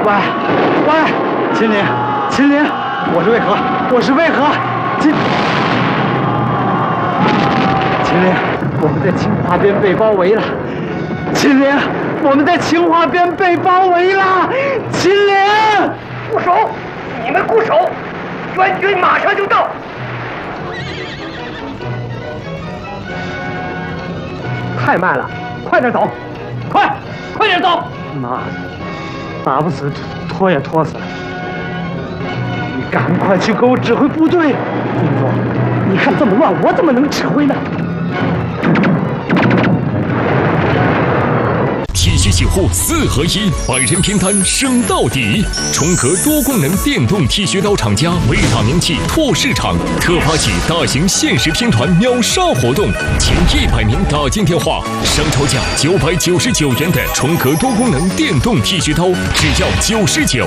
喂，秦岭，我是渭河，秦岭，我们在清华边被包围了。秦岭，我们在清华边被包围了。秦岭， 固守，你们固守，援军马上就到。太慢了，快点走，快点走！ 妈的，打不死，拖也拖死了。你赶快去给我指挥部队。军座，你看这么乱，我怎么能指挥呢？ 体系洗护4合1，百人拼单升到底。重壳多功能电动剃须刀厂家为打名气拓市场，特发起大型限时拼团秒杀活动，前100名打进电话，商超价999元的重壳多功能电动剃须刀，只要99，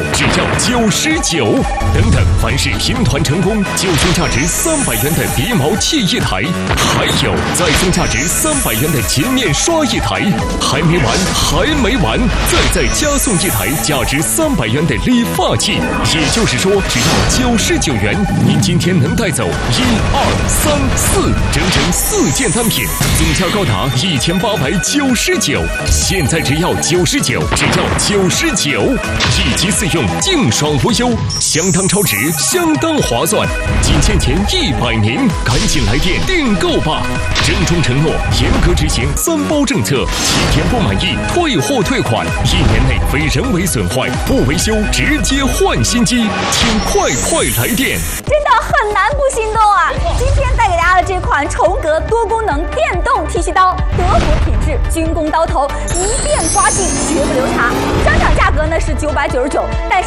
等等，凡是拼团成功，就送价值300元的鼻毛剃一台，还有再送价值300元的洁面刷一台，还没完，再加送一台价值300元的理发器，也就是说，只要99元，您今天能带走1、2、3、4，整4件单品，总价高达1899，现在只要99，一机4用，净爽无忧，相当超值，相当划算，仅限前100名，赶紧来电订购吧！郑重承诺，严格执行3包政策，7天不满意退货退款，1年内非人为损坏不维修直接换新机，请快来电！ 真的很难不心动啊！今天带给大家的这款重格多功能电动剃须刀，德国品质，军工刀头，一遍刮净绝不留茬。商场价格呢是999，但是